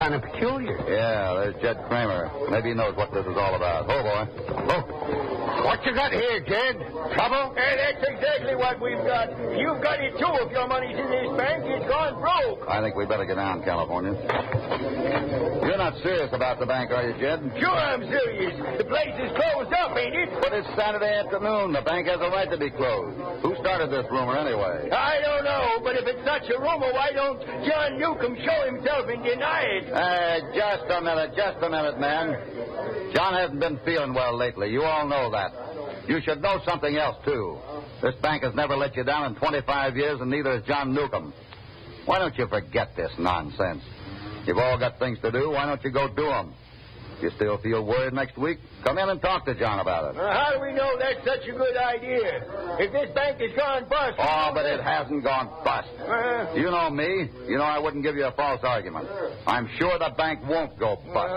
Kind of peculiar. Yeah, there's Jed Kramer. Maybe he knows what this is all about. Oh, boy. Oh. What you got here, Jed? Trouble? That's exactly what we've got. You've got it, too. If your money's in this bank, it's gone broke. I think we better get down, California. You're not serious about the bank, are you, Jed? Sure I'm serious. The place is closed up, ain't it? But it's Saturday afternoon. The bank has a right to be closed. Who started this rumor, anyway? I don't know, but if it's such a rumor, why don't John Newcomb show himself and deny it? Just a minute, man. John hasn't been feeling well lately. You all know that. You should know something else, too. This bank has never let you down in 25 years, and neither has John Newcomb. Why don't you forget this nonsense? You've all got things to do. Why don't you go do them? If you still feel worried next week, come in and talk to John about it. How do we know that's such a good idea? If this bank has gone bust... Oh, but it hasn't gone bust. You know me. You know I wouldn't give you a false argument. I'm sure the bank won't go bust.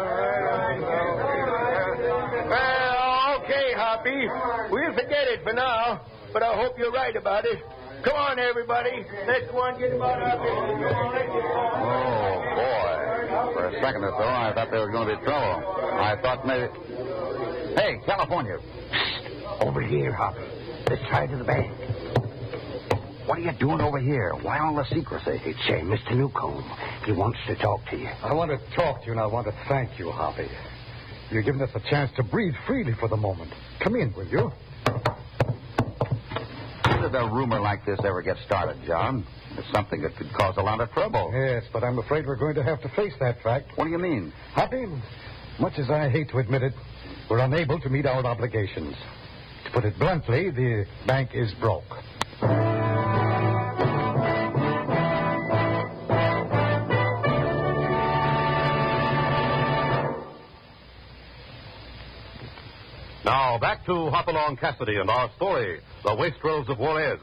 Well, okay, Hoppy. We'll forget it for now, but I hope you're right about it. Come on, everybody. Let's go on and get about our business. Oh, boy. For a second or so, I thought there was going to be trouble. I thought maybe... Hey, California. Over here, Hoppy. This side of the bank. What are you doing over here? Why all the secrecy? It's Mr. Newcomb. He wants to talk to you. I want to talk to you, and I want to thank you, Hoppy. You've given us a chance to breathe freely for the moment. Come in, will you? How did a rumor like this ever get started, John? It's something that could cause a lot of trouble. Yes, but I'm afraid we're going to have to face that fact. What do you mean? Hoppy, much as I hate to admit it, we're unable to meet our obligations. To put it bluntly, the bank is broke. Now, back to Hopalong Cassidy and our story, The Wastrels of Juarez.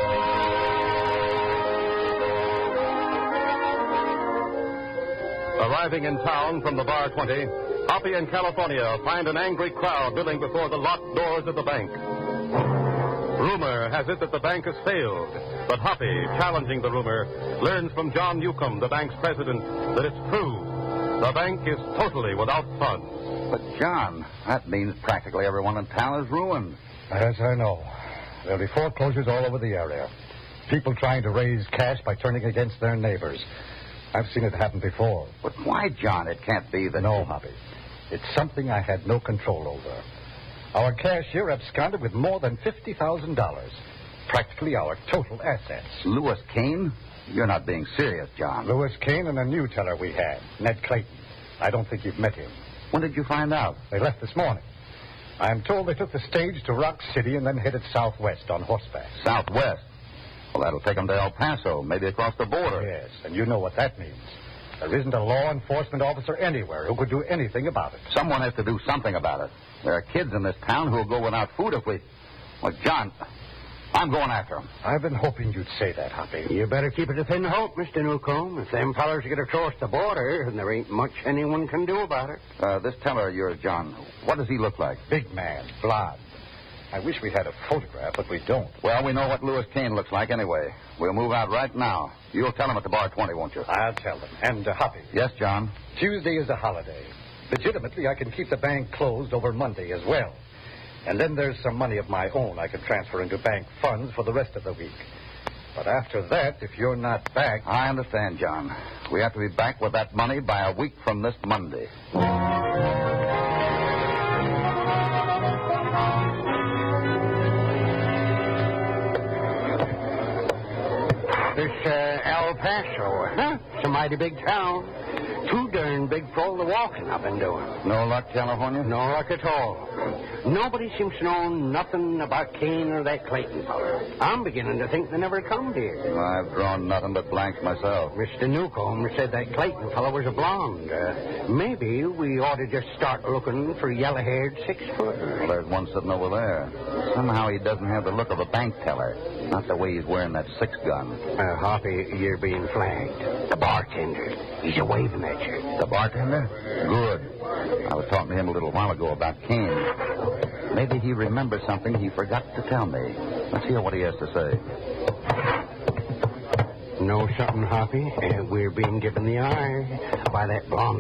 Arriving in town from the Bar 20, Hoppy and California find an angry crowd milling before the locked doors of the bank. Rumor has it that the bank has failed, but Hoppy, challenging the rumor, learns from John Newcomb, the bank's president, that it's true. The bank is totally without funds. But, John, that means practically everyone in town is ruined. Yes, I know. There'll be foreclosures all over the area. People trying to raise cash by turning against their neighbors. I've seen it happen before. But why, John? It can't be that... No, Hoppy. It's something I had no control over. Our cashier absconded with more than $50,000. Practically our total assets. Louis Kane? You're not being serious, John. Louis Kane and a new teller we had, Ned Clayton. I don't think you've met him. When did you find out? They left this morning. I'm told they took the stage to Rock City and then headed southwest on horseback. Southwest? Well, that'll take them to El Paso, maybe across the border. Yes, and you know what that means. There isn't a law enforcement officer anywhere who could do anything about it. Someone has to do something about it. There are kids in this town who will go without food if we... Well, John, I'm going after them. I've been hoping you'd say that, Hoppy. You better keep it a thin hope, Mr. Newcomb. If them fellers get across the border, there ain't much anyone can do about it. This teller of yours, John, what does he look like? Big man, blonde. I wish we had a photograph, but we don't. Well, we know what Louis Kane looks like anyway. We'll move out right now. You'll tell him at the Bar 20, won't you? I'll tell them. And, Hoppy. Yes, John? Tuesday is a holiday. Legitimately, I can keep the bank closed over Monday as well. And then there's some money of my own I can transfer into bank funds for the rest of the week. But after that, if you're not back... I understand, John. We have to be back with that money by a week from this Monday. This El Paso, huh? It's a mighty big town. Too darn big for all the walking I've been doing. No luck, California? No luck at all. Nobody seems to know nothing about Kane or that Clayton fella. I'm beginning to think they never come here. I've drawn nothing but blanks myself. Mr. Newcomb said that Clayton fella was a blonde. Maybe we ought to just start looking for yellow-haired 6-footers. Well, there's one sitting over there. Somehow he doesn't have the look of a bank teller. Not the way he's wearing that 6-gun. Hoppy, you're being flagged. The bartender. He's a-waving at you. The bartender? Good. I was talking to him a little while ago about Kane. Maybe he remembers something he forgot to tell me. Let's hear what he has to say. Know something, Hoppy? We're being given the eye by that blonde